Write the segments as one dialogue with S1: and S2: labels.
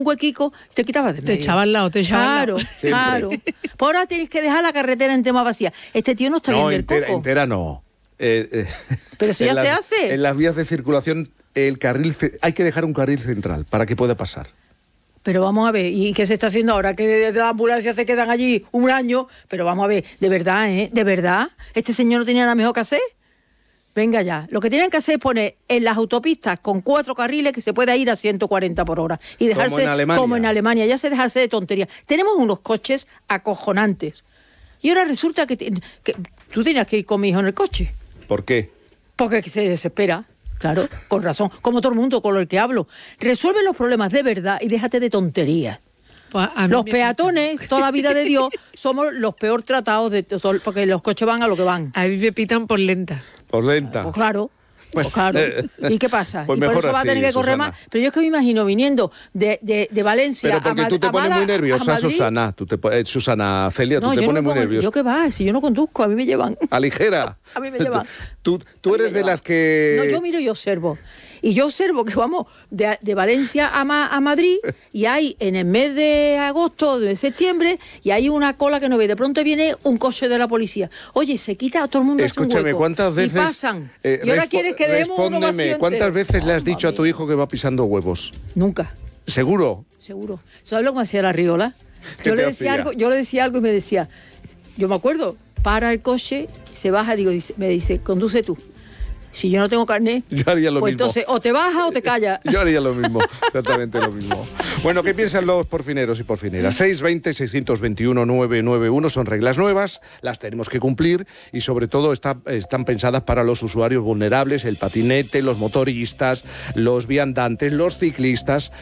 S1: huequico, te quitabas de medio.
S2: Te echaba al lado,
S1: Claro. Por ahora tienes que dejar la carretera entera vacía. Este tío no está bien del coco.
S3: Entera no.
S1: Pero si ya se hace.
S3: En las vías de circulación, hay que dejar un carril central para que pueda pasar.
S1: Pero vamos a ver, ¿y qué se está haciendo ahora? Que de la ambulancia se quedan allí un año. Pero vamos a ver, de verdad, ¿de verdad? ¿Este señor no tenía nada mejor que hacer? Venga ya. Lo que tienen que hacer es poner en las autopistas con 4 carriles que se pueda ir a 140 por hora. Y dejarse como en Alemania. Ya se dejarse de tonterías. Tenemos unos coches acojonantes. Y ahora resulta que tú tenías que ir con mi hijo en el coche.
S3: ¿Por qué?
S1: Porque se desespera. Claro, con razón. Como todo el mundo con el que hablo. Resuelve los problemas de verdad y déjate de tonterías.
S2: Pues
S1: los peatones, toda la vida de Dios, somos los peor tratados de todo, porque los coches van a lo que van.
S2: A mí me pitan por lenta.
S3: Por lenta.
S1: Pues claro. Pues claro. ¿Y qué pasa?
S3: Pues
S1: y por eso va a tener que correr
S3: Susana.
S1: más. Pero yo es que me imagino viniendo de Valencia
S3: Pero porque tú te pones muy nerviosa, Susana. Susana Celia, tú te pones muy nerviosa.
S1: ¿Yo qué va? Si yo no conduzco, a mí me llevan.
S3: ¿A ligera?
S1: A mí me llevan.
S3: Tú eres de las que...
S1: No, yo miro y observo. Y yo observo que vamos de Valencia a Madrid y hay en el mes de agosto, de septiembre, y hay una cola que no ve. De pronto viene un coche de la policía. Oye, se quita a todo el mundo.
S3: Escúchame, ¿cuántas veces...
S1: Y pasan. Y ahora quieres que demos una ovación.
S3: ¿Cuántas veces le has dicho a tu hijo que va pisando huevos?
S1: Nunca.
S3: ¿Seguro?
S1: Seguro. ¿Sabes lo que me hacía la Riola? Yo le decía algo y me decía, yo me acuerdo, para el coche, se baja, me dice, conduce tú. Si yo no tengo carnet,
S3: yo haría lo mismo.
S1: Entonces o te bajas o te callas.
S3: Yo haría lo mismo, exactamente lo mismo. Bueno, ¿qué piensan los porfineros y porfineras? 620-621-991 son reglas nuevas, las tenemos que cumplir y sobre todo están pensadas para los usuarios vulnerables, el patinete, los motoristas, los viandantes, los ciclistas.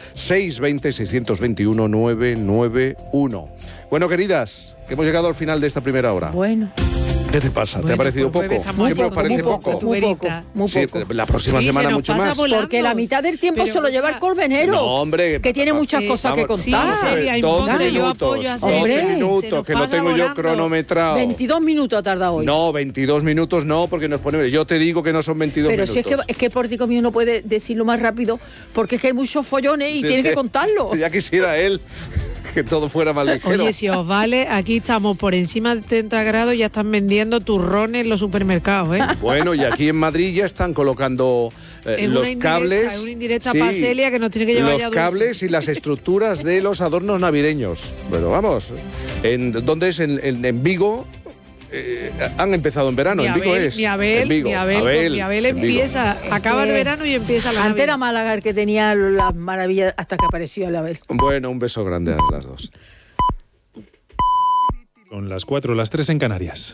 S3: 620-621-991. Bueno, queridas, hemos llegado al final de esta primera hora.
S1: Bueno.
S3: ¿Qué te pasa? ¿Te ha parecido poco? ¿Siempre os parece poco?
S1: Muy poco.
S3: Sí, la próxima semana mucho más.
S1: Porque la mitad del tiempo se lo lleva el colmenero.
S3: No, hombre.
S1: Que tiene muchas cosas que contar.
S2: Sí,
S3: 12 minutos, que lo tengo yo cronometrado.
S1: 22 minutos ha tardado hoy.
S3: No, 22 minutos no, porque nos ponemos... Yo te digo que no son 22 minutos.
S1: Pero si es que el pórtico mío no puede decirlo más rápido, porque es que hay muchos follones y tiene que contarlo.
S3: Ya quisiera él que todo fuera más ligero.
S2: Oye, si os vale, aquí estamos por encima de 30 grados, ya están vendiendo turrones en los supermercados, ¿eh?
S3: Bueno, y aquí en Madrid ya están colocando los cables.
S2: Es una indirecta para Celia que nos tiene que llevar
S3: los
S2: ya
S3: cables y las estructuras de los adornos navideños. Bueno, vamos. ¿Dónde es? En Vigo. Han empezado en verano, en Vigo es.
S2: Mi Abel empieza, acaba el verano y empieza la Navidad.
S1: Antes era Málaga el que tenía las maravillas hasta que apareció el Abel.
S3: Bueno, un beso grande a las dos.
S4: Son las 4, las 3 en Canarias.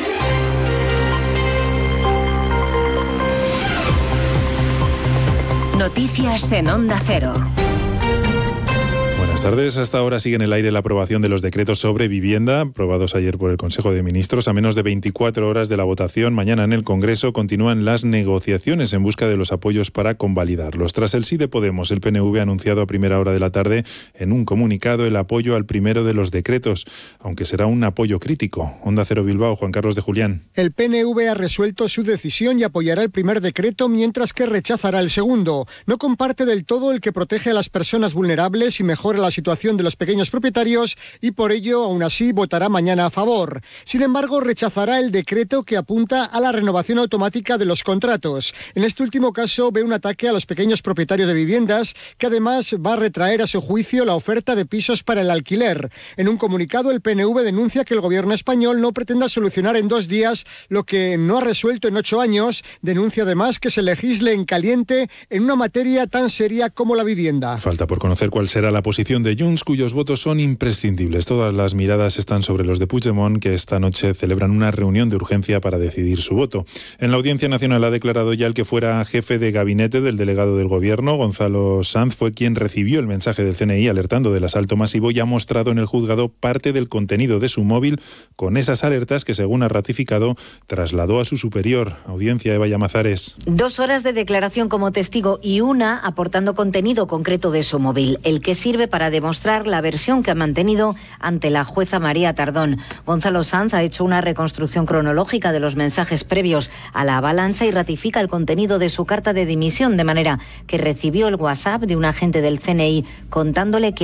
S5: Noticias en Onda Cero.
S4: Buenas tardes. Hasta ahora sigue en el aire la aprobación de los decretos sobre vivienda, aprobados ayer por el Consejo de Ministros. A menos de 24 horas de la votación, mañana en el Congreso continúan las negociaciones en busca de los apoyos para convalidarlos. Tras el sí de Podemos, el PNV ha anunciado a primera hora de la tarde en un comunicado el apoyo al primero de los decretos, aunque será un apoyo crítico. Onda Cero Bilbao, Juan Carlos de Julián.
S6: El PNV ha resuelto su decisión y apoyará el primer decreto, mientras que rechazará el segundo. No comparte del todo el que protege a las personas vulnerables y mejora la situación de los pequeños propietarios y por ello, aún así, votará mañana a favor. Sin embargo, rechazará el decreto que apunta a la renovación automática de los contratos. En este último caso, ve un ataque a los pequeños propietarios de viviendas, que además va a retraer a su juicio la oferta de pisos para el alquiler. En un comunicado, el PNV denuncia que el gobierno español no pretenda solucionar en 2 días lo que no ha resuelto en 8 años. Denuncia además que se legisle en caliente en una materia tan seria como la vivienda.
S4: Falta por conocer cuál será la posición de Junts, cuyos votos son imprescindibles. Todas las miradas están sobre los de Puigdemont, que esta noche celebran una reunión de urgencia para decidir su voto. En la Audiencia Nacional ha declarado ya el que fuera jefe de gabinete del delegado del Gobierno. Gonzalo Sanz fue quien recibió el mensaje del CNI alertando del asalto masivo y ha mostrado en el juzgado parte del contenido de su móvil con esas alertas que, según ha ratificado, trasladó a su superior. Audiencia, Eva Llamazares.
S5: 2 horas de declaración como testigo y una aportando contenido concreto de su móvil, el que sirve para demostrar la versión que ha mantenido ante la jueza María Tardón. Gonzalo Sanz ha hecho una reconstrucción cronológica de los mensajes previos a la avalancha y ratifica el contenido de su carta de dimisión, de manera que recibió el WhatsApp de un agente del CNI contándole que